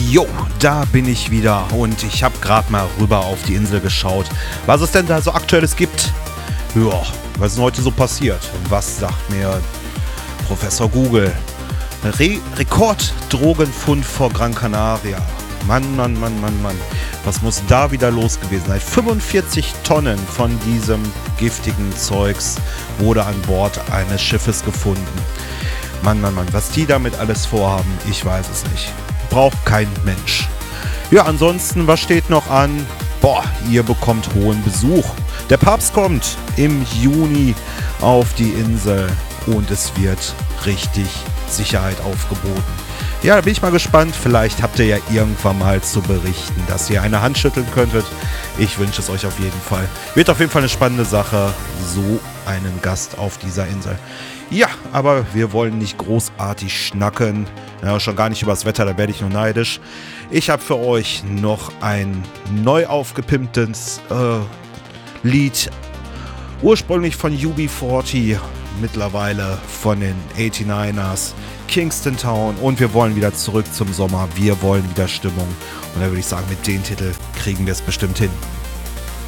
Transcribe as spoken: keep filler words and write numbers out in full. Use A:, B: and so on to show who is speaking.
A: Jo, da bin ich wieder und ich habe gerade mal rüber auf die Insel geschaut, was es denn da so Aktuelles gibt. Ja, was ist denn heute so passiert? Was sagt mir Professor Google? Re Rekorddrogenfund vor Gran Canaria. Mann, Mann, Mann, Mann, Mann. Was muss da wieder los gewesen sein? fünfundvierzig Tonnen von diesem giftigen Zeugs wurde an Bord eines Schiffes gefunden. Mann, Mann, Mann, was die damit alles vorhaben, ich weiß es nicht. Braucht kein Mensch. Ja, ansonsten, was steht noch an? Boah, ihr bekommt hohen Besuch. Der Papst kommt im Juni auf die Insel und es wird richtig Sicherheit aufgeboten. Ja, da bin ich mal gespannt. Vielleicht habt ihr ja irgendwann mal zu berichten, dass ihr eine Hand schütteln könntet. Ich wünsche es euch auf jeden Fall. Wird auf jeden Fall eine spannende Sache, so einen Gast auf dieser Insel. Ja, aber wir wollen nicht großartig schnacken. Ja, schon gar nicht über das Wetter, da werde ich nur neidisch. Ich habe für euch noch ein neu aufgepimptes äh, Lied. Ursprünglich von U B vierzig, mittlerweile von den achtundneunzigers. Kingston Town, und wir wollen wieder zurück zum Sommer. Wir wollen wieder Stimmung. Und da würde ich sagen, mit dem Titel kriegen wir es bestimmt hin.